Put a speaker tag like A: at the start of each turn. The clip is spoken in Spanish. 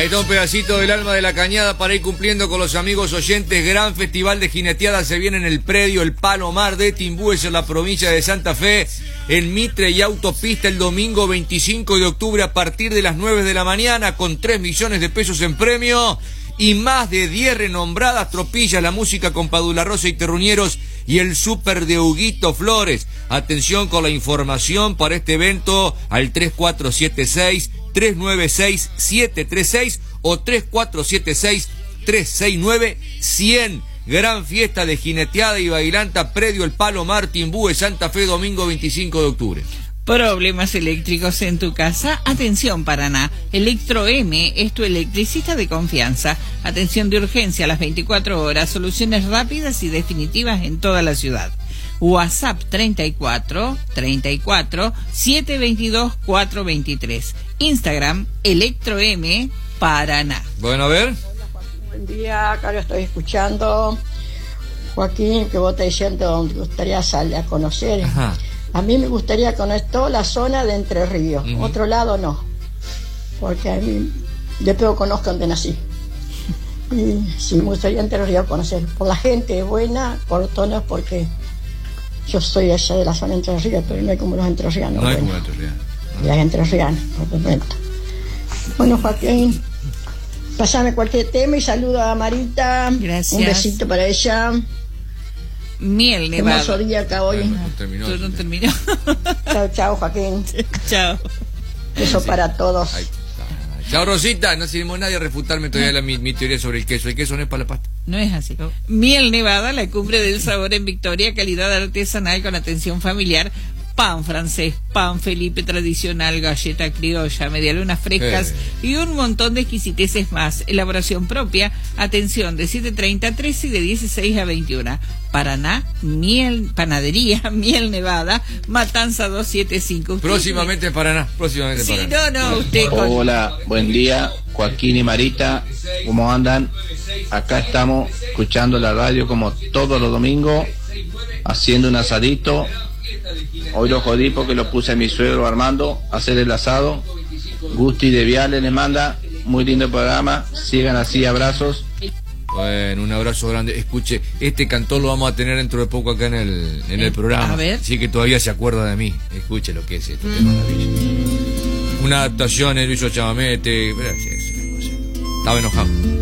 A: Ahí está un pedacito del alma de la cañada para ir cumpliendo con los amigos oyentes. Gran festival de jineteada se viene en el predio El Palomar de Timbúes, en la provincia de Santa Fe, en Mitre y Autopista, el domingo 25 de octubre a partir de las 9 de la mañana, con 3 millones de pesos en premio y más de 10 renombradas tropillas, la música con Padula Rosa y Terruñeros y el súper de Huguito Flores. Atención con la información para este evento al 3476-396-736 o 3476-369-100. Gran fiesta de jineteada y bailanta, predio El Palomar, Timbúes, Santa Fe, domingo 25 de octubre.
B: ¿Problemas eléctricos en tu casa? Atención, Paraná. Electro M es tu electricista de confianza. Atención de urgencia a las 24 horas. Soluciones rápidas y definitivas en toda la ciudad. WhatsApp 34 722 423. Instagram Electro M Paraná.
A: Bueno, a ver.
C: Buen día, acá lo estoy escuchando. Joaquín, que vos estás diciendo donde gustaría salir a conocer.
A: Ajá.
C: A mí me gustaría conocer toda la zona de Entre Ríos. Otro lado no. Porque a mí, después conozco donde nací. Y sí, me gustaría Entre Ríos conocer. Por la gente buena, por tonos, porque yo soy allá de la zona de Entre Ríos, pero no hay como los entrerrianos.
A: No hay como los entrerrianos.
C: Las entrerrianas, por supuesto. Bueno, Joaquín, pasame cualquier tema y saludo a Marita.
B: Gracias.
C: Un besito para ella.
B: Miel Nevada.
C: Hermoso día acá hoy.
A: No terminó.
B: No terminó.
C: Chao, chao, Joaquín.
B: Chao.
C: Eso para todos.
A: Ahí está. Chao, Rosita. No sirve nadie a refutarme todavía mi teoría sobre el queso. El queso no es para la pasta.
B: No es así. Miel Nevada, la cumbre del sabor en Victoria, calidad artesanal con atención familiar. Pan francés, pan Felipe tradicional, galleta criolla, medialunas frescas y un montón de exquisiteces más. Elaboración propia, atención de 7:30 a 13 y de 16 a 21. Paraná, Panadería Miel Nevada, Matanza 275.
A: Próximamente en Paraná. Próximamente en Paraná.
B: Usted
D: Hola, buen día, Joaquín y Marita. ¿Cómo andan? Acá estamos escuchando la radio como todos los domingos, haciendo un asadito. Hoy lo jodí porque lo puse a mi suegro Armando a hacer el asado. Gusti de Viale les manda. Muy lindo programa. Sigan así, abrazos.
A: Bueno, un abrazo grande. Escuche, este cantor lo vamos a tener dentro de poco acá en el programa.
B: A ver.
A: Así que todavía se acuerda de mí. Escuche lo que es esto, qué maravilla. Una adaptación, él hizo Chamamete. Estaba enojado.